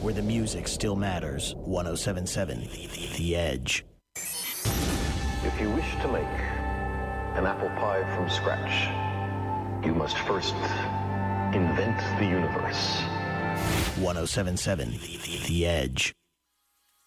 where the music still matters. 107.7 The Edge. If you wish to make an apple pie from scratch, you must first invent the universe. 107.7 The Edge.